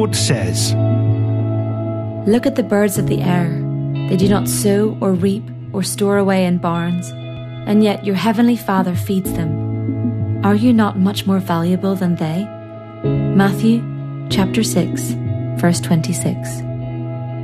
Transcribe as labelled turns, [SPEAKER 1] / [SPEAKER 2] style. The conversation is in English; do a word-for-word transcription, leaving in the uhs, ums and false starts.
[SPEAKER 1] Lord says,
[SPEAKER 2] Look at the birds of the air. They do not sow or reap or store away in barns, and yet your heavenly Father feeds them. Are you not much more valuable than they? Matthew chapter six, verse twenty-six.